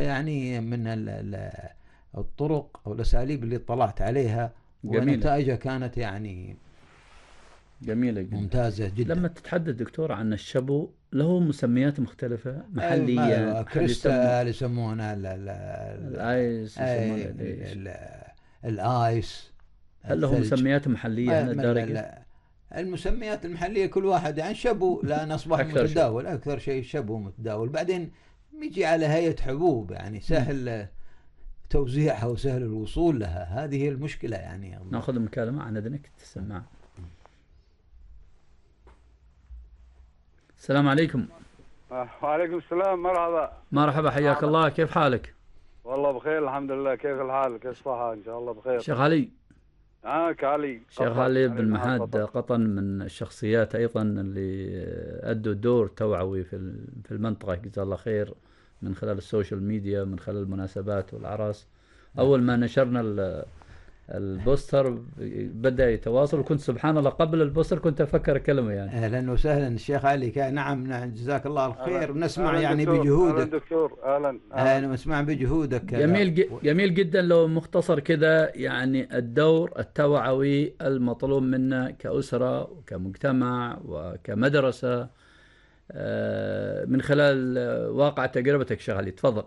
يعني من الطرق أو الأساليب اللي اطلعت عليها، ونتائجها كانت يعني جميلة جدا. ممتازة جدا. لما تتحدث دكتور عن الشبو، له مسميات مختلفة محليا، هل كريستال يسمونه، الآيس يسمونه ليش؟ الآيس، هل له الثلج. مسميات محلية هنا الدارجة؟ المسميات المحلية كل واحد يعني شبو، لأن أصبح أكثر شيء. متداول أكثر شيء شبو متداول. بعدين يجي على هيئة حبوب يعني سهل توزيعها وسهل الوصول لها، هذه هي المشكلة يعني. ناخذ مكالمة عن إذنك تسمع. السلام عليكم. وعليكم السلام. مرحبا. مرحبا، حياك الله، كيف حالك؟ والله بخير الحمد لله. كيف الحال؟ كيف الصحة؟ إن شاء الله بخير. شيخ علي. كعلي. شيخ علي بن محاد قطن من الشخصيات أيضا اللي أدوا دور توعوي في المنطقة، جزاه الله خير، من خلال السوشيال ميديا، من خلال المناسبات والأعراس. أول ما نشرنا البوستر بدأ يتواصل، وكنت سبحان الله قبل البوستر كنت أفكر أكلمه يعني. أهلا وسهلا الشيخ علي. نعم جزاك الله الخير، ونسمع أهلاً يعني دكتور. بجهودك. أهلا دكتور. أهلا ونسمع بجهودك. جميل جدا. لو مختصر كده يعني الدور التوعوي المطلوب منا كأسرة وكمجتمع وكمدرسة من خلال واقع تجربتك شيخ علي، تفضل.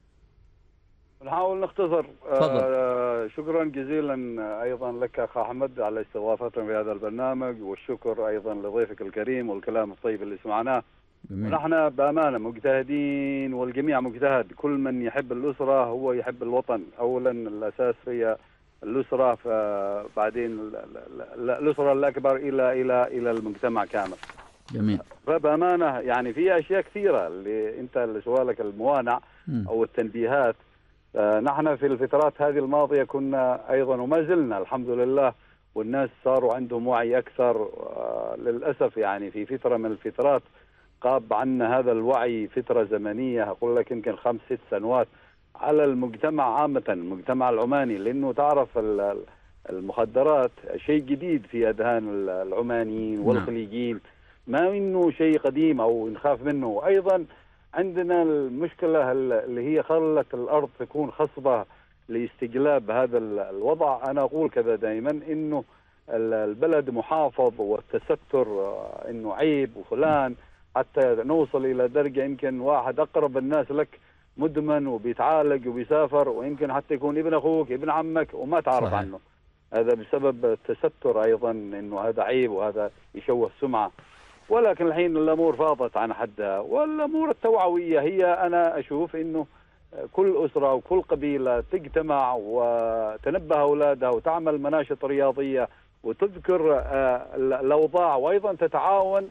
نحاول نختصر. تفضل. شكرا جزيلا أيضا لك أخ أحمد على استضافتنا في هذا البرنامج، والشكر أيضا لضيفك الكريم والكلام الطيب اللي سمعناه. ونحن بأمانة مجتهدين، والجميع مجتهد. كل من يحب الأسرة هو يحب الوطن. أولا الأساس هي الأسرة، فبعدين الأسرة الأكبر إلى المجتمع كامل. جميل. فبأمانة يعني في أشياء كثيرة اللي أنت لسؤالك الموانع أو التنبيهات. نحن في الفترات هذه الماضية كنا أيضا وما زلنا الحمد لله، والناس صاروا عندهم وعي أكثر. للأسف يعني في فترة من الفترات غاب عنا هذا الوعي فترة زمنية، أقول لك يمكن 5-6 سنوات، على المجتمع عامة، المجتمع العماني. لأنه تعرف المخدرات شيء جديد في أذهان العمانيين والخليجيين، ما إنه شيء قديم أو نخاف منه. أيضا عندنا المشكلة اللي هي خلت الأرض تكون خصبة لاستجلاب هذا الوضع. أنا أقول كذا دائما، إنه البلد محافظ والتستر إنه عيب وفلان، حتى نوصل إلى درجة يمكن واحد أقرب الناس لك مدمن وبيتعالج وبيسافر، ويمكن حتى يكون ابن أخوك ابن عمك وما تعرف صحيح عنه. هذا بسبب التستر أيضا، إنه هذا عيب وهذا يشوه السمعة. ولكن الحين الأمور فاضت عن حدها، والأمور التوعوية هي أنا أشوف إنه كل أسرة وكل قبيلة تجتمع وتنبه أولادها وتعمل مناشط رياضية وتذكر الأوضاع، وأيضا تتعاون.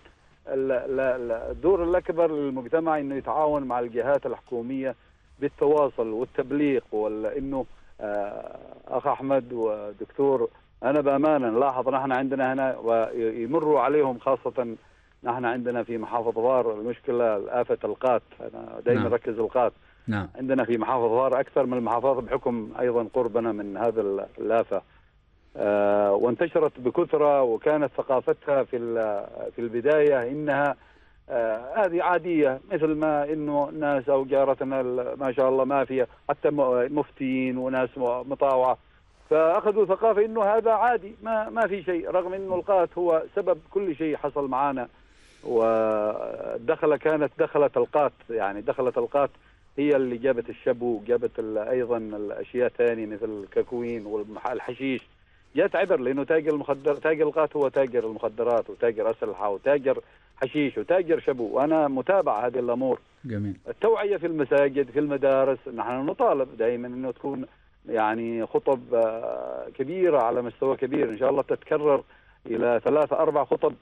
الدور الأكبر للمجتمع إنه يتعاون مع الجهات الحكومية بالتواصل والتبليغ. وإنه أخ أحمد ودكتور، أنا بأمانة نلاحظ نحن عندنا هنا ويمروا عليهم، خاصة نحن عندنا في محافظة ضار المشكلة آفة القات. أنا دائما ركز القات. نعم. عندنا في محافظة ضار أكثر من المحافظات بحكم أيضا قربنا من هذا الآفة. وانتشرت بكثرة، وكانت ثقافتها في البداية إنها هذه عادية، مثل ما إنه ناس أو جارتنا ما شاء الله ما فيها حتى مفتين وناس مطاوعة، فأخذوا ثقافة إنه هذا عادي، ما في شيء، رغم إنه القات هو سبب كل شيء حصل معنا. كانت دخلت القات، يعني دخلت القات هي اللي جابت الشبو، وجابت أيضا الأشياء ثانية مثل الكاكوين والحشيش. جاءت عبر، لأنه تاجر القات هو تاجر المخدرات وتاجر أسلحة وتاجر حشيش وتاجر شبو. وأنا متابع هذه الأمور. جميل. التوعية في المساجد في المدارس، نحن نطالب دائما أنه تكون يعني خطب كبيرة على مستوى كبير، إن شاء الله تتكرر إلى 3-4 خطب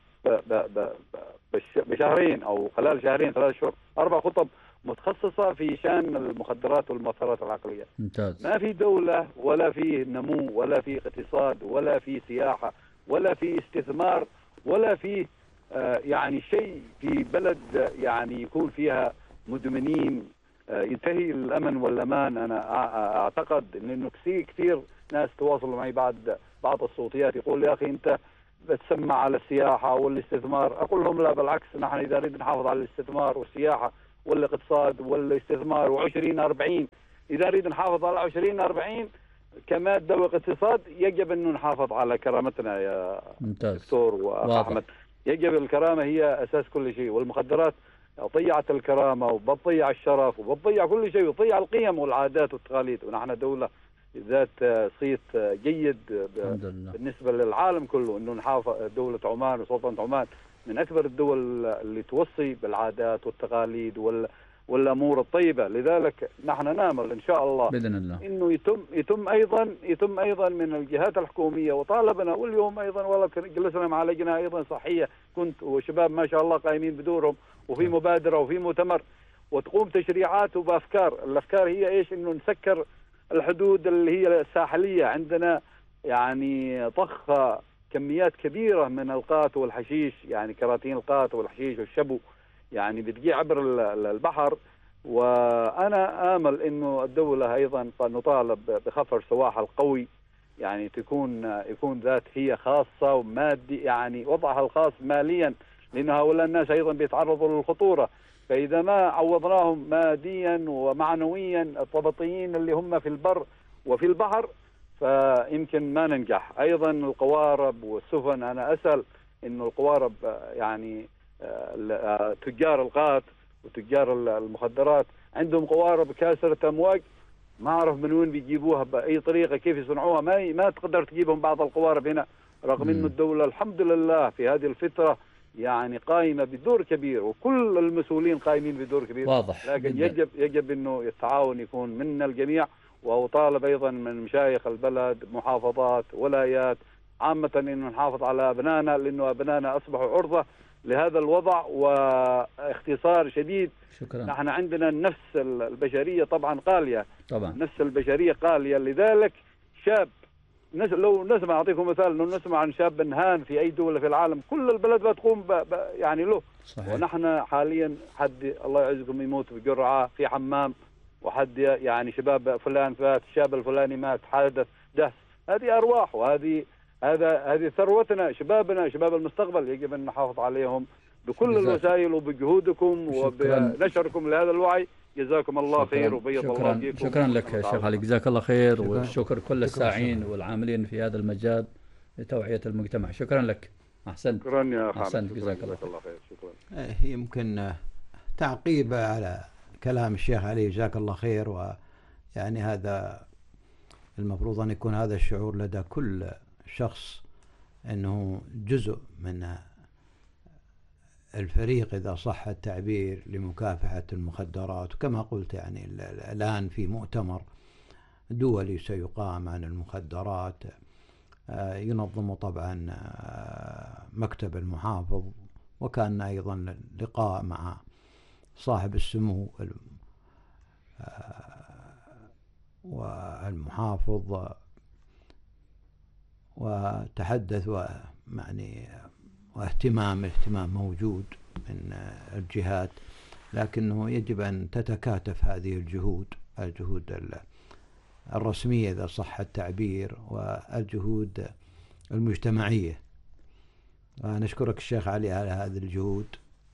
بشهرين أو خلال شهرين 3 شهور، 4 خطب متخصصة في شأن المخدرات والمؤثرات العقلية. ممتاز. ما في دولة ولا في نمو ولا في اقتصاد ولا في سياحة ولا في استثمار ولا في يعني شيء في بلد يعني يكون فيها مدمنين ينتهي الأمن والأمان. أنا أعتقد إنه كثير ناس تواصلوا معي بعض الصوتيات يقول يا أخي أنت بتسمع على السياحة والاستثمار. أقول لهم لا، بالعكس، نحن إذا نريد نحافظ على الاستثمار والسياحة والاقتصاد والاستثمار و2040. إذا نريد نحافظ على 2040 كمادة واقتصاد يجب أن نحافظ على كرامتنا يا دكتور وأحمد. يجب الكرامة هي أساس كل شيء، والمخدرات ضيعت الكرامة وبتضيع الشرف وبتضيع كل شيء وبتضيع القيم والعادات والتقاليد. ونحن دولة ذات صيت جيد بالنسبة للعالم كله، أنه نحافظ. دولة عمان وسلطنة عمان من أكبر الدول اللي توصي بالعادات والتقاليد والأمور الطيبة. لذلك نحن نامل إن شاء الله بإذن الله إنه يتم أيضا من الجهات الحكومية. وطالبنا واليوم أيضا والله جلسنا مع لجنة أيضا صحية كنت وشباب ما شاء الله قائمين بدورهم، وفي مبادرة وفي مؤتمر وتقوم تشريعات وبأفكار. الأفكار هي إيش؟ إنه نسكر الحدود اللي هي الساحلية. عندنا يعني ضخ كميات كبيرة من القات والحشيش، يعني كراتين القات والحشيش والشبو يعني بتجي عبر البحر. وأنا آمل إنه الدولة أيضا نطالب بخفر سواحل قوي، يعني يكون ذات هي خاصة ومادي، يعني وضعها الخاص ماليا، لأن هؤلاء الناس أيضا بيتعرضوا للخطورة. فإذا ما عوضناهم ماديا ومعنويا الضبطيين اللي هم في البر وفي البحر فيمكن ما ننجح. أيضا القوارب والسفن، أنا أسأل إنه القوارب يعني تجار القات وتجار المخدرات عندهم قوارب كاسرة أمواج، ما أعرف من وين بيجيبوها بأي طريقة، كيف يصنعوها. ما تقدر تجيبهم بعض القوارب هنا، رغم إنه الدولة الحمد لله في هذه الفترة يعني قائمة بدور كبير، وكل المسؤولين قائمين بدور كبير. واضح. لكن يجب إنه التعاون يكون من الجميع. وأطالب أيضا من مشايخ البلد، محافظات، ولايات عامة، إنه نحافظ على أبنائنا، لأنه أبنائنا أصبحوا عرضة لهذا الوضع. واختصار شديد، شكرا. نحن عندنا النفس البشرية طبعا قالية، طبعا النفس البشرية قالية. لذلك شاب لو نسمع، أعطيكم مثال، لو نسمع عن شاب انهان في أي دولة في العالم كل البلد بتقوم يعني له. صحيح. ونحن حاليا حد الله يعزكم يموت بجرعة في حمام، وحد يعني شباب فلان فات، الشاب الفلاني مات، حادث دهس. هذه أرواح، هذه ثروتنا، شبابنا، شباب المستقبل، يجب أن نحافظ عليهم بكل الوسائل وبجهودكم وبنشركم لهذا الوعي. جزاكم الله خير وبيض الله فيكم. شكرا لك شيخ علي، جزاك الله خير. والشكر كل الساعين والعاملين في هذا المجال لتوعية المجتمع. شكرا لك. أحسنت. شكرا يا أحسنت. جزاك الله خير. شكرا. يمكن تعقيب على كلام الشيخ علي، جزاك الله خير. ويعني هذا المفروض أن يكون هذا الشعور لدى كل شخص أنه جزء من الفريق إذا صح التعبير لمكافحة المخدرات. وكما قلت يعني الآن في مؤتمر دولي سيقام عن المخدرات، ينظم طبعا مكتب المحافظ، وكان أيضا لقاء مع صاحب السمو والمحافظ، وتحدث يعني واهتمام موجود من الجهات، لكنه يجب أن تتكاتف هذه الجهود الرسمية إذا صح التعبير، والجهود المجتمعية. ونشكرك الشيخ علي على هذه الجهود.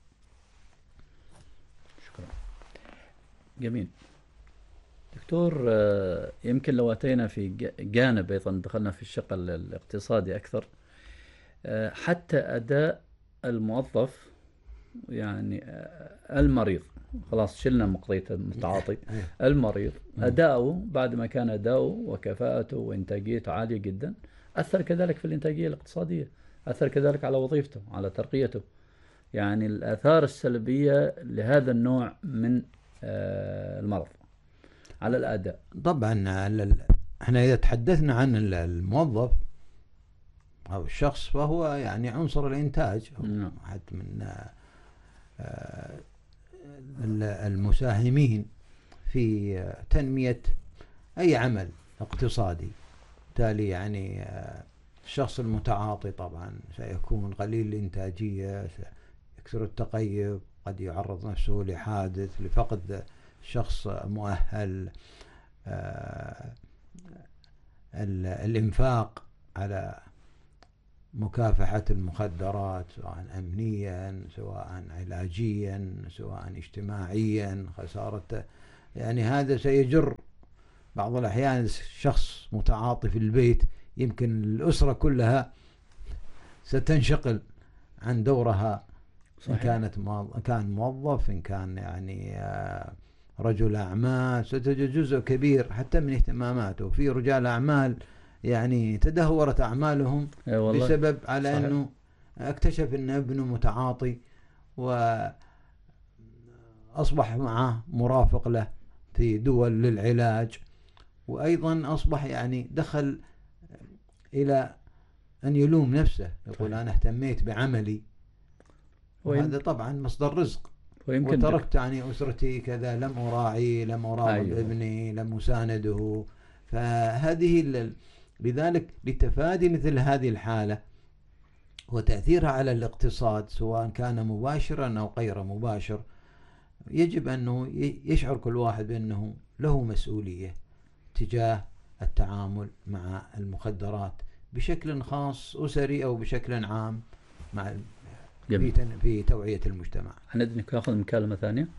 شكرا. جميل دكتور. يمكن لو أتينا في جانب أيضا، دخلنا في الشق الاقتصادي أكثر، حتى أداء الموظف، يعني المريض، خلاص شلنا مقضية المتعاطي، المريض أداؤه بعد ما كان أداؤه وكفاءته وإنتاجيته عالية جدا، أثر كذلك في الإنتاجية الاقتصادية، أثر كذلك على وظيفته، على ترقيته. يعني الآثار السلبية لهذا النوع من المرض على الأداء. طبعا احنا إذا تحدثنا عن الموظف أو الشخص فهو يعني عنصر الإنتاج، واحد من المساهمين في تنمية أي عمل اقتصادي. بالتالي يعني الشخص المتعاطي طبعا سيكون قليل الإنتاجية، يكثر التقيؤ، قد يعرض نفسه لحادث، لفقد شخص مؤهل، الإنفاق على مكافحة المخدرات، سواء أمنيا، سواء علاجيا، سواء اجتماعيا، خسارة. يعني هذا سيجر بعض الأحيان شخص متعاطي في البيت، يمكن الأسرة كلها ستنشغل عن دورها. صحيح. إن كان موظف، إن كان يعني رجل أعمال، ستجد جزء كبير حتى من اهتماماته. في رجال أعمال يعني تدهورت أعمالهم بسبب على صحيح. أنه اكتشف أن ابنه متعاطي وأصبح معه مرافق له في دول للعلاج، وأيضا أصبح يعني دخل إلى أن يلوم نفسه، يقول أنا اهتميت بعملي، وهذا طبعا مصدر رزق، وتركت يعني أسرتي كذا، لم أراعي، لم أراقب ابني، لم أسانده. فهذه لذلك لتفادي مثل هذه الحالة وتأثيرها على الاقتصاد سواء كان مباشرا أو غير مباشر، يجب أنه يشعر كل واحد بأنه له مسؤولية تجاه التعامل مع المخدرات بشكل خاص أسري أو بشكل عام مع في توعية المجتمع. هندنك ناخذ مكالمة ثانية.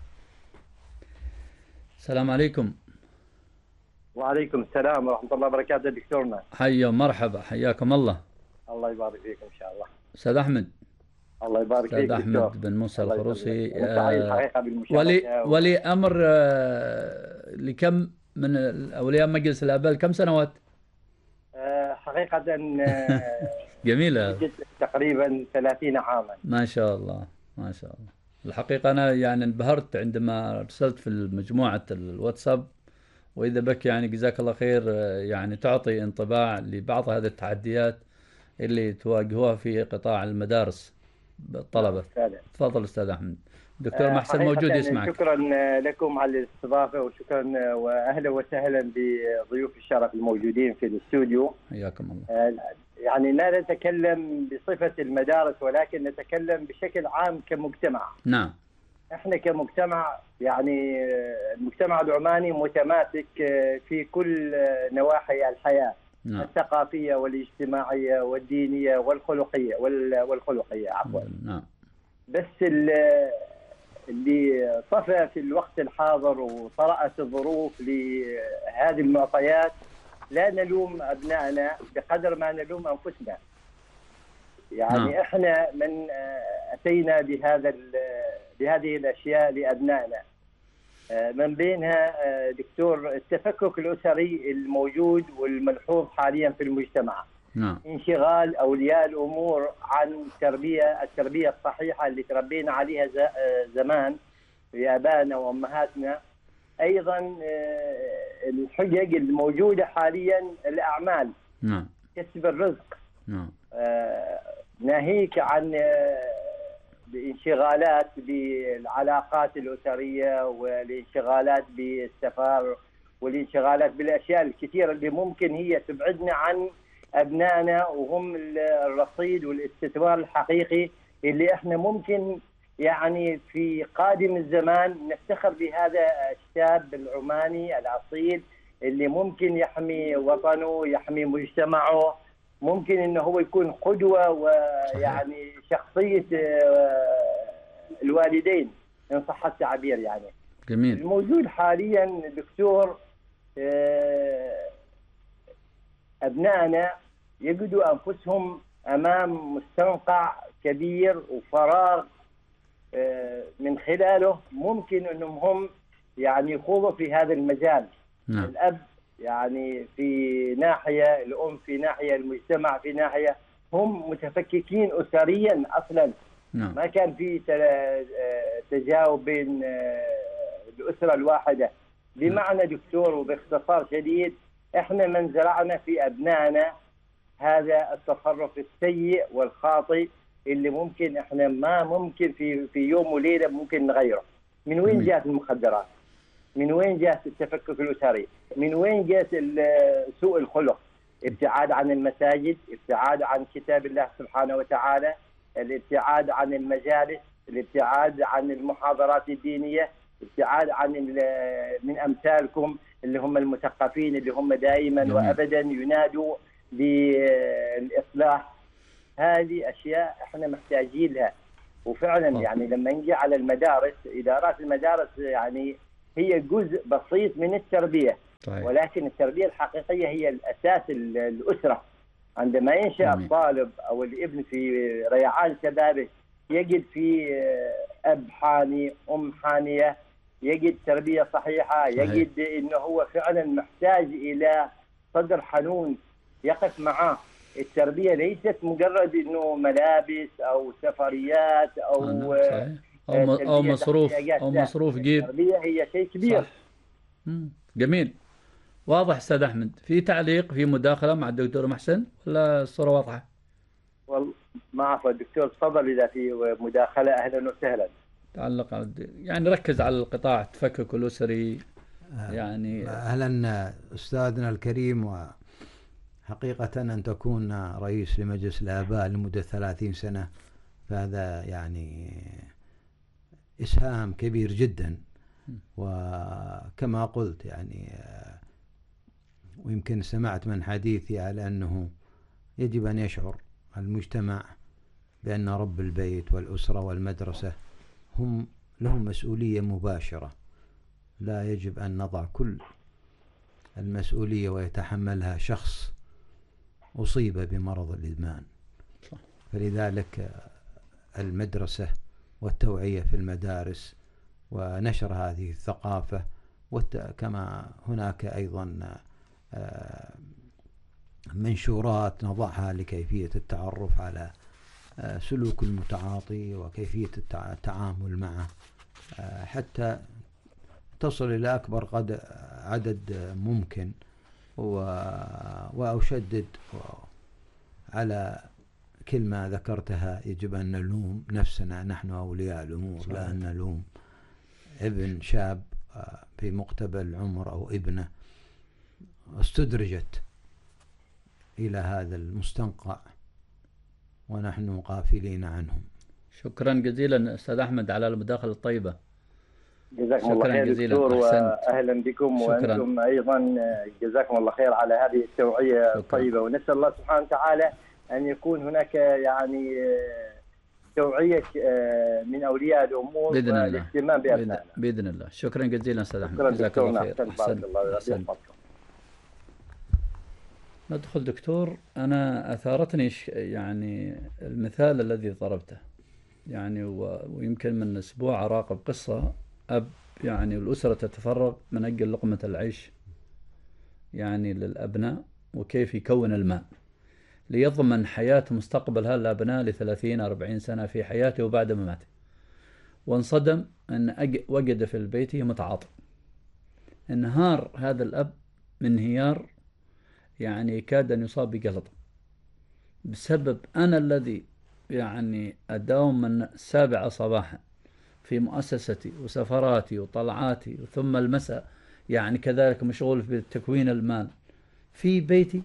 السلام عليكم. وعليكم السلام ورحمة الله وبركاته دكتورنا. حيا مرحبا، حياكم الله. الله يبارك فيكم إن شاء الله. أستاذ أحمد. الله يبارك فيك. أستاذ أحمد بن موسى الخروصي. ولي أمر لكم من أولياء مجلس الآباء كم سنوات؟ حقيقة جميلة. تقريبا 30 عاما. ما شاء الله ما شاء الله. الحقيقة أنا يعني انبهرت عندما أرسلت في مجموعة الواتساب، وإذا بك يعني جزاك الله خير يعني تعطي انطباع لبعض هذه التحديات اللي تواجهوها في قطاع المدارس بالطلبة. تفضل أستاذ أحمد. دكتور محسن موجود يسمعك. شكرا لكم على الاستضافة، وشكرا وأهلا وسهلا بضيوف الشرف الموجودين في الاستوديو. حياكم الله. يعني لا نتكلم بصفة المدارس، ولكن نتكلم بشكل عام كمجتمع. نعم. احنا كمجتمع يعني المجتمع العماني متماسك في كل نواحي الحياة. نعم. الثقافية والاجتماعية والدينية والخلقية عفوا. نعم. بس اللي صفى في الوقت الحاضر وطرأت الظروف لهذه المعطيات، لا نلوم أبنائنا بقدر ما نلوم أنفسنا. يعني نعم. احنا من أتينا بهذه الأشياء لأبنائنا، من بينها دكتور التفكك الأسري الموجود والملحوظ حاليا في المجتمع. نعم. انشغال أولياء الأمور عن التربية الصحيحة اللي تربينا عليها زمان بآبائنا وأمهاتنا. أيضا الحجج الموجودة حاليا الأعمال. نعم. كسب الرزق. نعم. ناهيك عن الانشغالات بالعلاقات الأسرية والانشغالات بالسفر والانشغالات بالأشياء الكثيرة اللي ممكن هي تبعدنا عن أبنائنا، وهم الرصيد والاستثمار الحقيقي اللي احنا ممكن يعني في قادم الزمان نفتخر بهذا الشاب العماني الأصيل اللي ممكن يحمي وطنه، يحمي مجتمعه، ممكن انه هو يكون قدوة ويعني شخصية الوالدين إن صح التعبير. يعني جميل. الموجود حاليا دكتور أبنائنا يجدوا أنفسهم أمام مستنقع كبير وفراغ من خلاله ممكن أنهم هم يعني يخوضوا في هذا المجال. نعم. الأب يعني في ناحية، الأم في ناحية، المجتمع في ناحية، هم متفككين أسريا أصلا. نعم. ما كان في تجاوب بين الأسرة الواحدة. بمعنى دكتور وباختصار شديد، احنا من زرعنا في أبنائنا هذا التصرف السيء والخاطئ اللي ممكن احنا ما ممكن في يوم وليلة ممكن نغيره. من وين جاءت المخدرات؟ من وين جاءت التفكك الأسري؟ من وين جاءت سوء الخلق؟ ابتعاد عن المساجد، ابتعاد عن كتاب الله سبحانه وتعالى، الابتعاد عن المجالس، الابتعاد عن المحاضرات الدينية، ابتعاد عن من أمثالكم اللي هم المثقفين اللي هم دائما وأبدا ينادوا بالإصلاح. هذه أشياء إحنا محتاجين لها. وفعلا يعني لما نجي على المدارس، إدارات المدارس يعني هي جزء بسيط من التربية. صحيح. ولكن التربية الحقيقية هي الأساس، الأسرة. عندما ينشأ الطالب أو الابن في ريعان شبابه يجد في أب حاني، أم حانية، يجد تربية صحيحة، يجد أنه هو فعلا محتاج إلى صدر حنون يقف معه. التربية ليست مجرد أنه ملابس أو سفريات أو مصروف جيب. التربية هي شيء كبير. جميل، واضح أستاذ أحمد. في تعليق، في مداخلة مع الدكتور محسن ولا الصورة واضحة؟ والله ما أعرف الدكتور، تفضل إذا في مداخلة أهلا وسهلا. تعلق يعني ركز على القطاع التفكك الأسري. يعني أهلا أستاذنا الكريم، وحقيقة أن تكون رئيس لمجلس الآباء لمدة 30 سنة فهذا يعني إسهام كبير جدا. وكما قلت يعني ويمكن سمعت من حديثي على أنه يجب أن يشعر المجتمع بأن رب البيت والأسرة والمدرسة هم لهم مسؤولية مباشرة، لا يجب أن نضع كل المسؤولية ويتحملها شخص أصيب بمرض الإدمان. فلذلك المدرسة والتوعية في المدارس ونشر هذه الثقافة، كما هناك أيضا منشورات نضعها لكيفية التعرف على سلوك المتعاطي وكيفية التعامل معه حتى تصل إلى أكبر عدد ممكن. وأشدد على كلمة ذكرتها، يجب أن نلوم نفسنا نحن أولياء الأمور، لا أن نلوم ابن شاب في مقتبل العمر أو ابنة استدرجت إلى هذا المستنقع ونحن غافلين عنهم. شكرا جزيلا أستاذ أحمد على المداخلة الطيبة. جزاكم الله خير دكتور، وأهلا بكم. وأنتم أيضا جزاكم الله خير على هذه التوعية الطيبة. ونسأل الله سبحانه وتعالى أن يكون هناك يعني توعية من أولياء الأمور والاهتمام بأبنائنا بإذن الله. شكرا جزيلا أستاذ أحمد، جزاك الله خير. أحسن. ندخل دكتور. أنا أثارتني يعني المثال الذي ضربته، يعني ويمكن من أسبوع أراقب قصة أب يعني الأسرة تتفرغ من أجل لقمة العيش يعني للأبناء، وكيف يكون المال ليضمن حياة مستقبل هالأبناء ل30-40 سنة في حياته وبعد مماته. وانصدم أن وجد في البيت متعاطي. انهار هذا الأب من انهيار يعني كاد أن يصاب بجلطة بسبب أنا الذي يعني أداوم من 7 صباحا في مؤسستي وسفراتي وطلعاتي، ثم المساء يعني كذلك مشغول بتكوين المال في بيتي،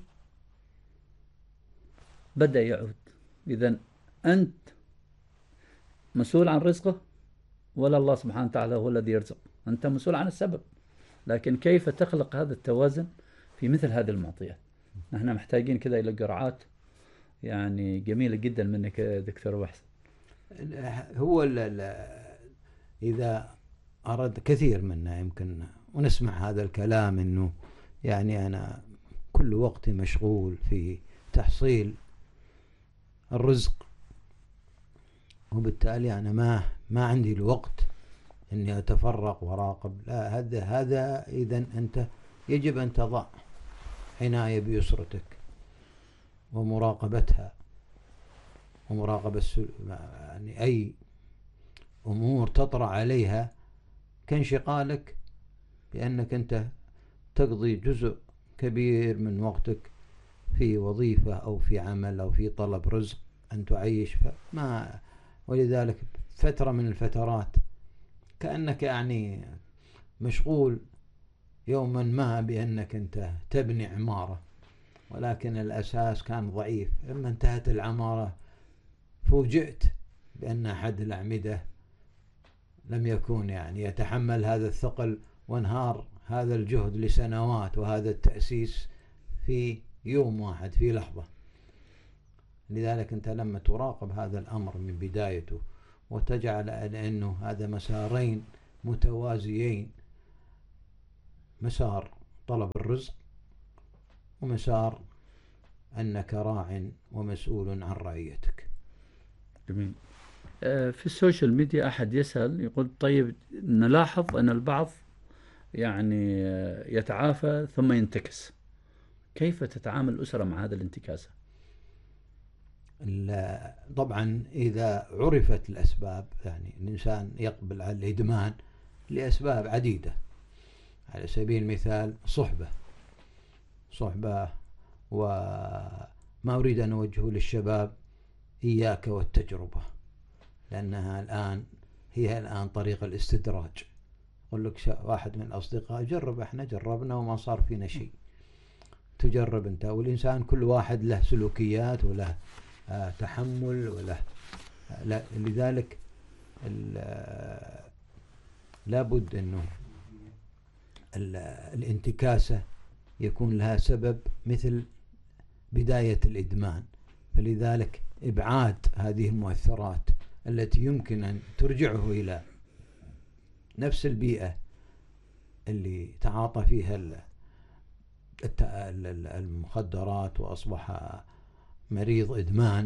بدأ يعود. إذن أنت مسؤول عن رزقه ولا الله سبحانه وتعالى هو الذي يرزق؟ أنت مسؤول عن السبب، لكن كيف تخلق هذا التوازن في مثل هذه المعطيات؟ نحن محتاجين كذا إلى جرعات يعني جميلة جدا منك دكتور محسن. هو إذا أراد كثير منا يمكن ونسمع هذا الكلام إنه يعني أنا كل وقتي مشغول في تحصيل الرزق، وبالتالي أنا ما عندي الوقت إني أتفرغ وراقب. لا، هذا إذن أنت يجب أن تضع عناية بأسرتك ومراقبتها ومراقبة يعني أي أمور تطرأ عليها كانشغالك بأنك أنت تقضي جزء كبير من وقتك في وظيفة أو في عمل أو في طلب رزق أن تعيش. ولذلك فترة من الفترات كأنك يعني مشغول يوما ما بأنك أنت تبني عمارة، ولكن الأساس كان ضعيف. لما انتهت العمارة فوجئت بأن أحد الأعمدة لم يكون يعني يتحمل هذا الثقل، وانهار هذا الجهد لسنوات وهذا التأسيس في يوم واحد في لحظة. لذلك أنت لما تراقب هذا الأمر من بدايته وتجعل أنه هذا مسارين متوازيين، مسار طلب الرزق ومسار أنك راع ومسؤول عن رعيتك. جميل. في السوشيال ميديا أحد يسأل يقول طيب نلاحظ أن البعض يعني يتعافى ثم ينتكس، كيف تتعامل الأسرة مع هذا الانتكاسة؟ طبعا إذا عرفت الأسباب، يعني الإنسان يقبل على الإدمان لأسباب عديدة، على سبيل المثال صحبة، وما أريد أن أوجهه للشباب إياك والتجربة، لأنها هي الآن طريق الاستدراج. يقول لك واحد من الأصدقاء جرب، احنا جربنا وما صار فينا شيء، تجرب أنت. والإنسان كل واحد له سلوكيات وله تحمل وله لذلك لابد أنه الانتكاسة يكون لها سبب مثل بداية الإدمان، فلذلك إبعاد هذه المؤثرات التي يمكن أن ترجعه إلى نفس البيئة اللي تعاطى فيها المخدرات وأصبح مريض إدمان،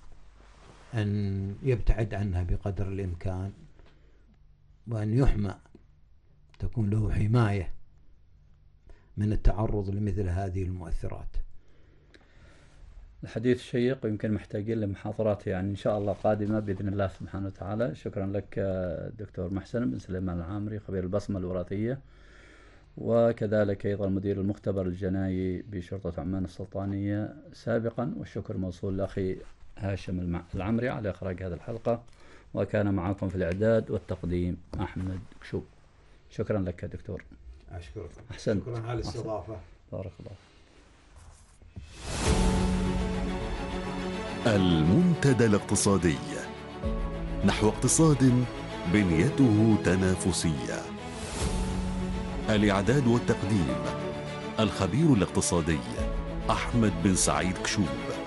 أن يبتعد عنها بقدر الإمكان، وأن يحمى، تكون له حماية من التعرض لمثل هذه المؤثرات. الحديث شيق ويمكن محتاجين لمحاضرات يعني إن شاء الله قادمة بإذن الله سبحانه وتعالى. شكرا لك دكتور محسن بن سليمان العامري، خبير البصمة الوراثية، وكذلك أيضا مدير المختبر الجنائي بشرطة عمان السلطانية سابقا. والشكر موصول لأخي هاشم العمري على إخراج هذه الحلقة، وكان معكم في الإعداد والتقديم أحمد كشوب. شكرا لك يا دكتور. أشكرك. أحسنت. شكرا على الاستضافة. بارك الله. المنتدى الاقتصادي، نحو اقتصاد بنيته تنافسية. الإعداد والتقديم الخبير الاقتصادي أحمد بن سعيد كشوب.